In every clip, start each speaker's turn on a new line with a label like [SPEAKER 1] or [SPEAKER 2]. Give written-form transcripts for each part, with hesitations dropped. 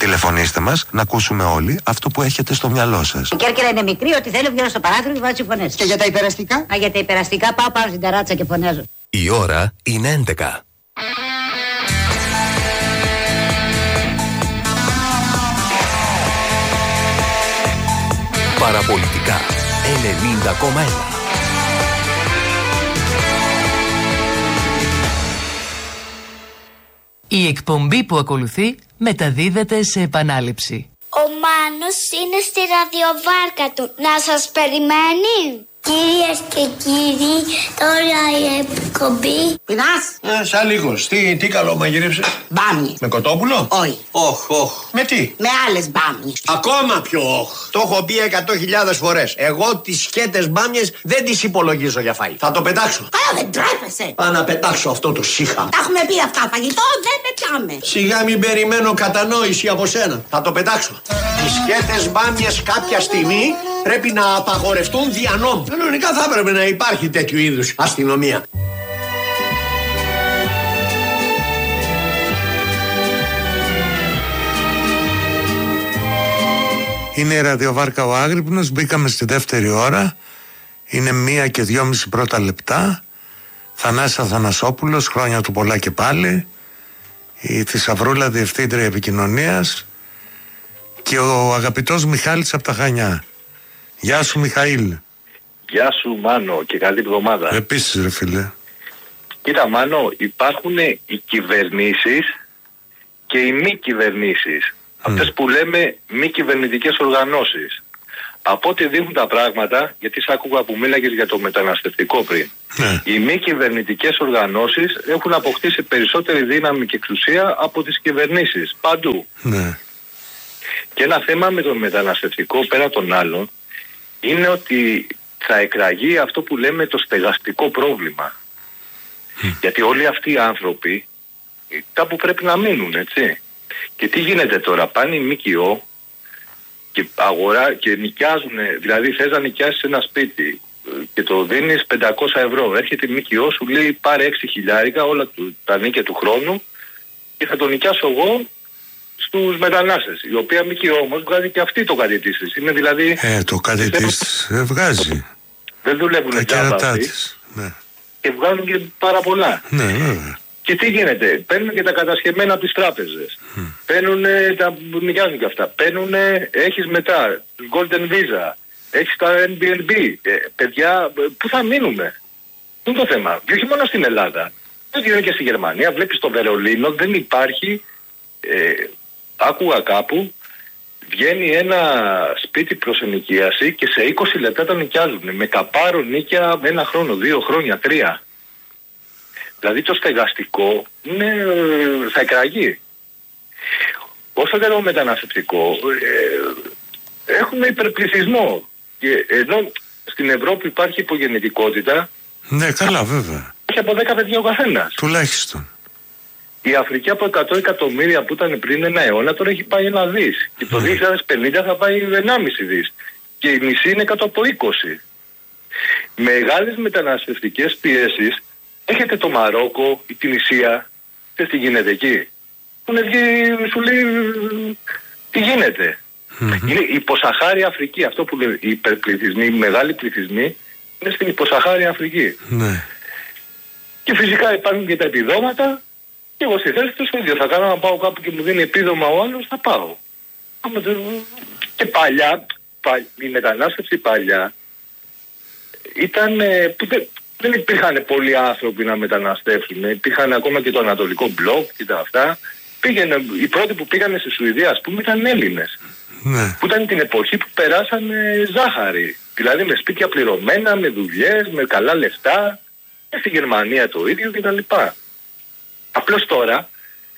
[SPEAKER 1] Τηλεφωνήστε μας να ακούσουμε όλοι αυτό που έχετε στο μυαλό σας.
[SPEAKER 2] Η Κέρκυρα είναι μικρή, ότι θέλω βγαίνω στο παράθυρο και βάζω φωνές.
[SPEAKER 3] Και για τα υπεραστικά?
[SPEAKER 2] Για τα υπεραστικά πάω πάνω στην ταράτσα και φωνάζω.
[SPEAKER 1] Η ώρα είναι 11. Παραπολιτικά 90,1.
[SPEAKER 4] Η εκπομπή που ακολουθεί μεταδίδεται σε επανάληψη.
[SPEAKER 5] Ο Μάνος είναι στη ραδιοβάρκα του. Να σας περιμένει. Κυρίες και κύριοι, τώρα η εκπομπή.
[SPEAKER 3] Πεινάς?
[SPEAKER 6] Σαν λίγος. Τι καλό μαγειρέψες?
[SPEAKER 3] Μπάμιες.
[SPEAKER 6] Με κοτόπουλο?
[SPEAKER 3] Όχι.
[SPEAKER 6] Όχ. Με τι?
[SPEAKER 3] Με άλλες μπάμιες.
[SPEAKER 6] Ακόμα πιο όχ. Το έχω πει 100.000 φορές. Εγώ τις σκέτες μπάμιες δεν τις υπολογίζω για φαΐ. Θα το πετάξω.
[SPEAKER 3] Δεν τρέπεσαι.
[SPEAKER 6] Πάω να πετάξω αυτό το σύχα.
[SPEAKER 3] Τα έχουμε πει αυτά. Φαγητό δεν πετάμε.
[SPEAKER 6] Σιγά μην περιμένω κατανόηση από σένα. Θα το πετάξω. Οι σκέτες μπάμιες κάποια στιγμή πρέπει να απαγορευτούν δια νόμου. Κανονικά θα έπρεπε να υπάρχει τέτοιου είδους αστυνομία.
[SPEAKER 7] Είναι η ραδιοβάρκα ο Άγρυπνος. Μπήκαμε στη δεύτερη ώρα. Είναι 1 και 2,5 πρώτα λεπτά. Θανάσης Αθανασόπουλος, χρόνια του πολλά και πάλι. Η Θησαυρούλα, διευθύντρια επικοινωνίας. Και ο αγαπητός Μιχάλης από τα Χανιά. Γεια σου Μιχαήλ.
[SPEAKER 8] Γεια σου Μάνο και καλή εβδομάδα.
[SPEAKER 7] Επίσης ρε φίλε.
[SPEAKER 8] Κοίτα Μάνο, υπάρχουν οι κυβερνήσεις και οι μη κυβερνήσεις. Αυτές που λέμε μη κυβερνητικές οργανώσεις. Από ό,τι δείχνουν τα πράγματα, γιατί σ' άκουγα που μίλαγες για το μεταναστευτικό πριν. Οι μη κυβερνητικές οργανώσεις έχουν αποκτήσει περισσότερη δύναμη και εξουσία από τις κυβερνήσεις. Παντού. Και ένα θέμα με το μεταναστευτικό πέρα των άλλων είναι ότι θα εκραγεί αυτό που λέμε το στεγαστικό πρόβλημα. Γιατί όλοι αυτοί οι άνθρωποι κάπου πρέπει να μείνουν, έτσι. Και τι γίνεται τώρα, πάνε οι ΜΚΟ και και νοικιάζουν, δηλαδή θες να νοικιάσεις ένα σπίτι και το δίνεις 500 ευρώ. Έρχεται η ΜΚΟ, σου λέει πάρε 6.000 όλα τα νίκια του χρόνου και θα το νοικιάσω εγώ στους μετανάστες. Η οποία ΜΚΟ όμως βγάζει και αυτή το κάτι της. Είναι δηλαδή...
[SPEAKER 7] το κάτι της βγάζει.
[SPEAKER 8] Δεν δουλεύουν τζάμπα αυτοί. Και βγάζουν και πάρα πολλά.
[SPEAKER 7] Ναι, βέβαια.
[SPEAKER 8] Και τι γίνεται, παίρνουν και τα κατασχεμένα από τις τράπεζες. Παίρνουν, τα νοικιάζουν και αυτά. Παίρνουν, έχεις μετά Golden Visa, έχεις τα Airbnb. Παιδιά, πού θα μείνουμε? Πού είναι το θέμα? Και όχι μόνο στην Ελλάδα. Δεν γίνεται και στη Γερμανία. Βλέπεις το Βερολίνο, δεν υπάρχει. Άκουγα κάπου, βγαίνει ένα σπίτι προς ενοικίαση και σε 20 λεπτά τα νοικιάζουν. Με καπάρο νίκια 1 χρόνο, 2 χρόνια, 3. Δηλαδή το στεγαστικό θα εκραγεί. Όσο δεν είναι μεταναστευτικό, έχουμε υπερπληθυσμό. Και ενώ στην Ευρώπη υπάρχει υπογεννητικότητα.
[SPEAKER 7] Ναι, καλά βέβαια.
[SPEAKER 8] Έχει από 10 παιδιά ο καθένας.
[SPEAKER 7] Τουλάχιστον.
[SPEAKER 8] Η Αφρική από 100 εκατομμύρια που ήταν πριν 1 αιώνα τώρα έχει πάει 1 δις. Και το 2050 θα πάει 1,5 δις. Και η μισή είναι κάτω από 20. Μεγάλες μεταναστευτικές πιέσεις. Έχετε το Μαρόκο, η Τινησία, και τι γίνεται εκεί. Σου λέει τι γίνεται. Είναι η υποσαχάρια Αφρική, αυτό που λέει οι υπερπληθυσμοί, οι μεγάλοι πληθυσμοί είναι στην υποσαχάρια Αφρική. Και φυσικά υπάρχουν και τα επιδόματα και εγώ στη θέση του στο ίδιο θα κάνω, να πάω κάπου και μου δίνει επίδομα ο άλλος, θα πάω. Και παλιά, η μετανάστευση παλιά ήταν που δεν υπήρχαν πολλοί άνθρωποι να μεταναστεύσουν. Υπήρχαν ακόμα και το Ανατολικό Μπλοκ και τα αυτά. Οι πρώτοι που πήγανε στη Σουηδία, ας πούμε, ήταν Έλληνες. Που ήταν την εποχή που περάσανε ζάχαρη. Δηλαδή με σπίτια πληρωμένα, με δουλειές, με καλά λεφτά. Και στη Γερμανία το ίδιο κτλ. Απλώς τώρα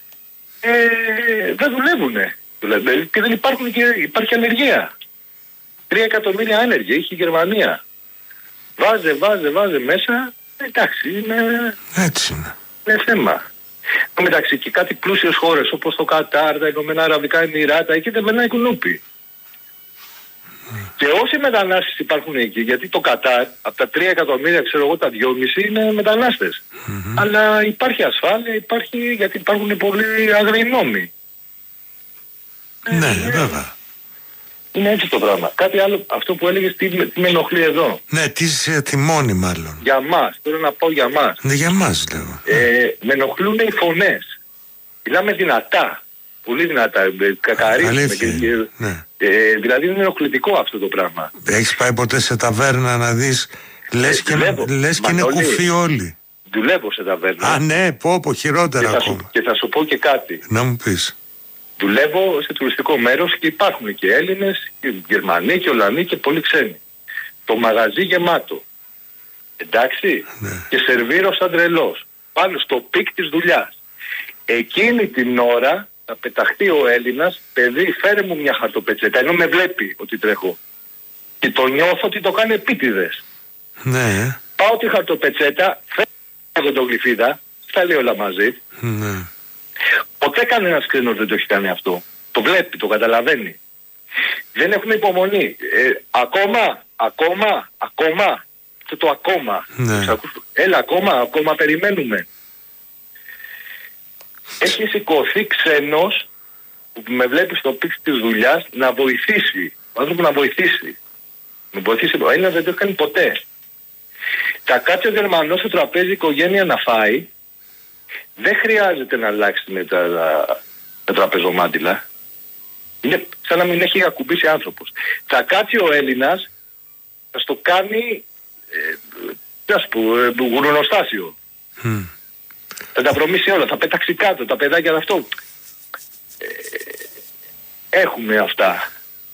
[SPEAKER 8] δεν δουλεύουνε. Και δεν υπάρχει ανεργία. 3 εκατομμύρια άνεργοι έχει η Γερμανία. Βάζε μέσα, εντάξει,
[SPEAKER 7] έτσι είναι.
[SPEAKER 8] Είναι θέμα. Μεταξύ και κάτι πλούσιες χώρες όπως το Κατάρ, τα Ηνωμένα Αραβικά Εμιράτα, εκεί δεν περνάει κουνούπι. Και όσοι μετανάστες υπάρχουν εκεί, γιατί το Κατάρ, από τα 3 εκατομμύρια, ξέρω εγώ, τα 2,5 είναι μετανάστες. Αλλά υπάρχει ασφάλεια, γιατί υπάρχουν πολλοί άγριοι νόμοι.
[SPEAKER 7] Ναι, βέβαια.
[SPEAKER 8] Είναι έτσι το πράγμα. Κάτι άλλο, αυτό που έλεγες, τι με ενοχλεί εδώ.
[SPEAKER 7] Ναι, θυμώνει μάλλον.
[SPEAKER 8] Για μας, θέλω να πω για μας.
[SPEAKER 7] Ναι, για μας λέω.
[SPEAKER 8] Με ενοχλούν οι φωνές. Μιλάμε δυνατά. Πολύ δυνατά. Κακαρίζουμε.
[SPEAKER 7] Ναι.
[SPEAKER 8] Δηλαδή είναι ενοχλητικό αυτό το πράγμα.
[SPEAKER 7] Έχεις πάει ποτέ σε ταβέρνα να δεις? Λες και είναι κουφοί όλοι.
[SPEAKER 8] Δουλεύω σε ταβέρνα.
[SPEAKER 7] Α, ναι, πω, χειρότερα ακόμα.
[SPEAKER 8] Και θα σου πω και κάτι.
[SPEAKER 7] Να μου πεις.
[SPEAKER 8] Δουλεύω σε τουριστικό μέρος και υπάρχουν και Έλληνες, και Γερμανοί και Ολλανδοί και πολλοί ξένοι. Το μαγαζί γεμάτο. Εντάξει.
[SPEAKER 7] Ναι.
[SPEAKER 8] Και σερβίρω σαν τρελός. Πάνω στο πικ της δουλειάς. Εκείνη την ώρα θα πεταχτεί ο Έλληνας, παιδί, φέρε μου μια χαρτοπετσέτα, ενώ με βλέπει ότι τρέχω. Και το νιώθω ότι το κάνει επίτηδες.
[SPEAKER 7] Ναι.
[SPEAKER 8] Πάω τη χαρτοπετσέτα, φέρω τον γλυφίδα, στα λέει όλα μαζί.
[SPEAKER 7] Ναι.
[SPEAKER 8] Ποτέ κανένας ξένος δεν το έχει κάνει αυτό. Το βλέπει, το καταλαβαίνει. Δεν έχουμε υπομονή. Ακόμα. Αυτό το ακόμα.
[SPEAKER 7] Ναι.
[SPEAKER 8] Έλα, ακόμα περιμένουμε. Έχει σηκωθεί ξένος που με βλέπει στο πίξ της δουλειάς να βοηθήσει. Ο άνθρωπος να βοηθήσει. Ο Έλληνας δεν το έχει κάνει ποτέ. Θα κάτσει ο Γερμανός στο τραπέζι η οικογένεια να φάει. Δεν χρειάζεται να αλλάξει με τα τραπεζομάντιλα. Είναι σαν να μην έχει ακουμπήσει άνθρωπος. Θα κάτσει ο Έλληνας, θα στο κάνει γουρνοστάσιο. Θα τα προμήσει όλα, θα πέταξει κάτω, τα παιδάκια αυτό. Έχουμε αυτά.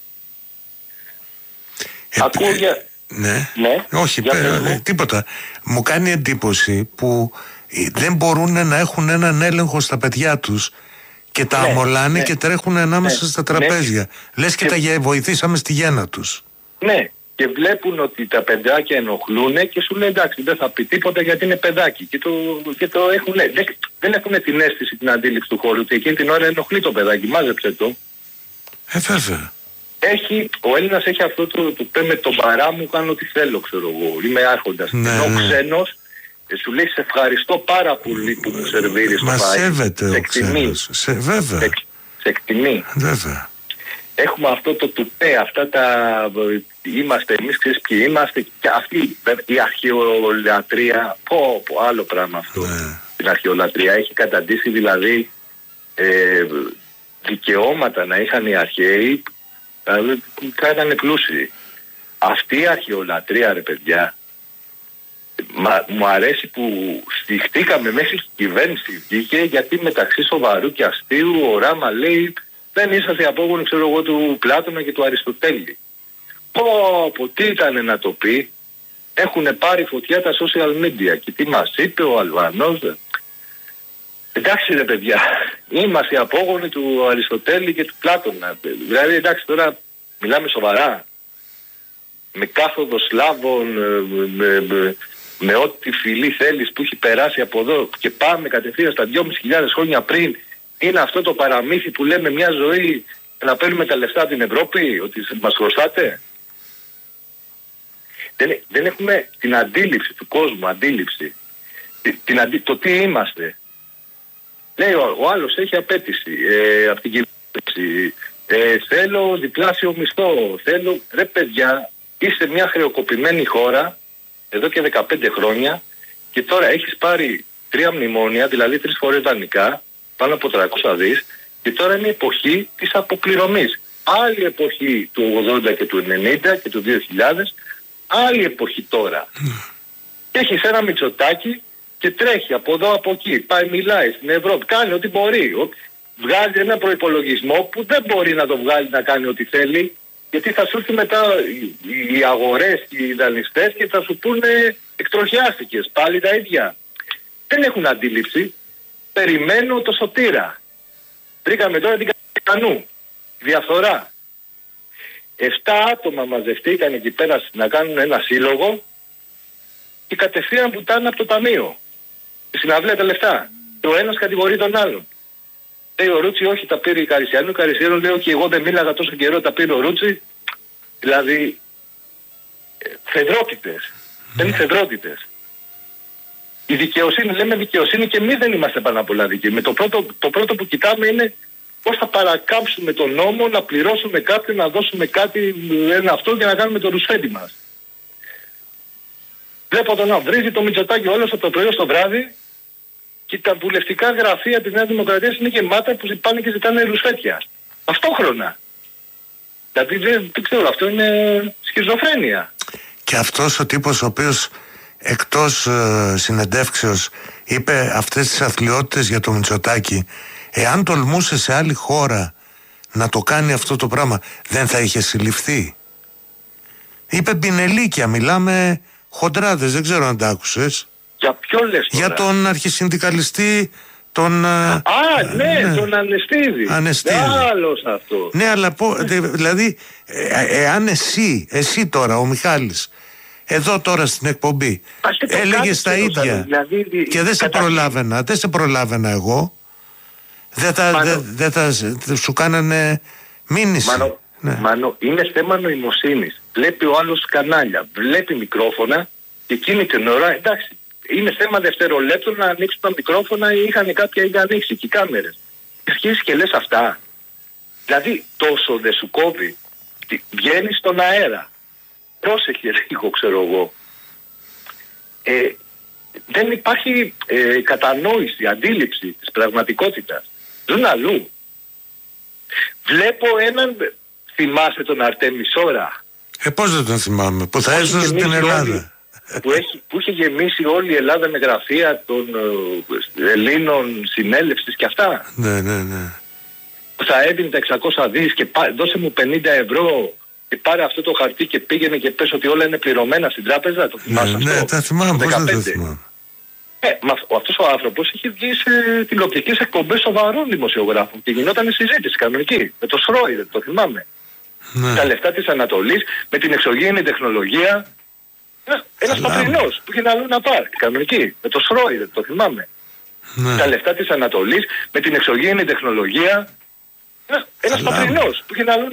[SPEAKER 8] Ακούω για...
[SPEAKER 7] Ναι. Όχι, τίποτα. Μου κάνει εντύπωση που δεν μπορούν να έχουν έναν έλεγχο στα παιδιά τους και τα αμολάνε και τρέχουν ανάμεσα στα τραπέζια. Λες και τα βοηθήσαμε στη γέννα τους. Ναι. Και βλέπουν ότι τα παιδάκια ενοχλούν και σου λέει εντάξει, δεν θα πει τίποτα γιατί είναι παιδάκι. Και το έχουν, δεν έχουν την αίσθηση, την αντίληψη του χώρου ότι εκείνη την ώρα ενοχλεί το παιδάκι. Μάζεψε το. Βέβαια. Ο Έλληνας έχει αυτό το με τον παρά μου κάνω ό,τι θέλω, ξέρω εγώ. Είμαι άρχοντας. Ενώ ο ξένος σου λέει σε ευχαριστώ πάρα πολύ που μου σερβίρεις το φαΐ. Μα σέβεται ο ξένος. Βέβαια. Σε εκτιμεί. Βέβαια. Έχουμε αυτό το τουπέ, αυτά τα είμαστε εμείς, ξέρεις ποιοι είμαστε, και αυτή η αρχαιολατρεία, άλλο πράγμα αυτό, την αρχαιολατρεία, έχει καταντήσει δηλαδή δικαιώματα να είχαν οι αρχαίοι, δηλαδή ήταν πλούσιοι. Αυτή η αρχαιολατρεία, ρε παιδιά, μου αρέσει που στιχτήκαμε μέχρι στην κυβέρνηση βγήκε, γιατί μεταξύ σοβαρού και αστείου ο Ράμα λέει δεν είσαστε απόγονοι, ξέρω εγώ, του Πλάτωνα και του Αριστοτέλη. Τι ήταν να το πει. Έχουν πάρει φωτιά τα social media. Και τι μας είπε ο Αλβανός. Εντάξει ρε παιδιά, είμαστε απόγονοι του Αριστοτέλη και του Πλάτωνα. Δηλαδή εντάξει, τώρα μιλάμε σοβαρά. Με κάθοδο Σλάβων, με ό,τι φυλή θέλεις που έχει περάσει από εδώ και πάμε κατευθείαν στα 2.500 χρόνια πριν. Είναι αυτό το παραμύθι που λέμε μια ζωή να παίρνουμε τα λεφτά από την Ευρώπη, ότι μας χρωστάτε. Δεν έχουμε την αντίληψη του κόσμου, αντίληψη. Το τι είμαστε. Λέει ο άλλος έχει απέτηση από την κυβέρνηση. Θέλω διπλάσιο μισθό. Ρε παιδιά, είσαι μια χρεοκοπημένη χώρα εδώ και 15 χρόνια και τώρα έχεις πάρει 3 μνημόνια, δηλαδή 3 φορές δανεικά, πάνω από 300 δις, και τώρα είναι η εποχή της αποπληρωμής. Άλλη εποχή του 80 και του 90 και του 2000, άλλη εποχή τώρα. Και έχεις ένα Μητσοτάκι και τρέχει από εδώ από εκεί, πάει μιλάει στην Ευρώπη, κάνει ό,τι μπορεί. Βγάζει ένα προϋπολογισμό που δεν μπορεί να το βγάλει να κάνει ό,τι θέλει, γιατί θα σου έρθει μετά οι αγορές και οι δανειστές και θα σου πούνε εκτροχιάστηκες, πάλι τα ίδια. Δεν έχουν αντίληψη. Περιμένω το σωτήρα. Βρήκαμε τώρα την Κανού. Διαφθορά. 7 άτομα μαζευτήκαν εκεί πέρα να κάνουν ένα σύλλογο και κατευθείαν βουτάνε από το ταμείο. Στη συναυλία τα λεφτά. Και ο ένας κατηγορεί τον άλλον. Λέει ο Ρούτσι, όχι, τα πήρε η Καρισιανού. Ο Καρισιανού λέει, όχι, εγώ δεν μίλαγα τόσο καιρό, τα πήρε ο Ρούτσι. Δηλαδή, φεδρότητες. Δεν είναι φεδρότητες. Η δικαιοσύνη, λέμε δικαιοσύνη και εμείς δεν είμαστε πάνω απ' όλα δικαιοί. Το πρώτο που κοιτάμε είναι
[SPEAKER 8] πώς θα παρακάμψουμε τον νόμο, να πληρώσουμε κάποιον, να δώσουμε κάτι, ένα αυτό και να κάνουμε το ρουσφέντι μας. Βλέπω τον να βρίζει το Μητσοτάκη όλος από το πρωί στο βράδυ και τα βουλευτικά γραφεία της Νέας Δημοκρατίας είναι γεμάτα που πάνε και ζητάνε ρουσφέτια. Ταυτόχρονα. Δηλαδή δεν ξέρω, αυτό είναι σχιζοφρένεια.
[SPEAKER 7] Και αυτός ο τύπος ο οποίος εκτός συνεντεύξεως είπε αυτές τις αθλιότητες για το Μητσοτάκη, εάν τολμούσε σε άλλη χώρα να το κάνει αυτό το πράγμα, δεν θα είχε συλληφθεί? Είπε πινελίκια, μιλάμε χοντράδες, δεν ξέρω αν τα άκουσες.
[SPEAKER 8] Για ποιο λες τώρα?
[SPEAKER 7] Για τον αρχισυνδικαλιστή τον...
[SPEAKER 8] ναι, τον Ανεστίδη. Άλλος αυτό.
[SPEAKER 7] Ναι, αλλά δηλαδή εάν εσύ τώρα, ο Μιχάλης, εδώ τώρα στην εκπομπή έλεγες τα ίδια δηλαδή, και δεν σε προλάβαινα εγώ, δεν θα σου κάνανε μήνυση.
[SPEAKER 8] Μάνο, είναι θέμα νοημοσύνης. Βλέπει ο άλλος κανάλια, βλέπει μικρόφωνα και εκείνη την ώρα, εντάξει, είναι θέμα δευτερολέπτων να ανοίξουν τα μικρόφωνα ή είχαν κάποια ήδη ανοίξει και οι κάμερες. Αρχίζεις και λες αυτά. Δηλαδή τόσο δεν σου κόβει. Βγαίνεις στον αέρα. Πρόσεχε λίγο, ξέρω εγώ. Δεν υπάρχει κατανόηση, αντίληψη της πραγματικότητας. Ζουν αλλού. Βλέπω έναν, θυμάσαι τον Αρτέμι Σόρα?
[SPEAKER 7] Πώς δεν τον θυμάμαι, που θα έσωσε την Ελλάδα.
[SPEAKER 8] Που είχε γεμίσει όλη η Ελλάδα με γραφεία των Ελλήνων συνέλευσης και αυτά.
[SPEAKER 7] Ναι.
[SPEAKER 8] Που θα έδινε τα 600 δις και δώσε μου 50 ευρώ και πάρε αυτό το χαρτί και πήγαινε και πες ότι όλα είναι πληρωμένα στην τράπεζα. Το θυμάσαι αυτό?
[SPEAKER 7] Ναι, τα θυμάμαι, πώς δεν το θυμάμαι.
[SPEAKER 8] Αυτός ο άνθρωπος είχε βγει σε τηλεοπτικές εκπομπές σοβαρών δημοσιογράφων και γινόταν συζήτηση κανονική. Με το Σρόιδερ, το θυμάμαι. Ναι. Τα λεφτά της Ανατολής, με την εξωγήινη τεχνολογία. Ένας πατρινός που είχε ένα Λούνα Πάρκ, κανονική. Με το Σρόιδερ, το θυμάμαι. Ναι. Τα λεφτά της Ανατολής, με την εξωγήινη τεχνολογία. Ένας πατρινός που είχε ένα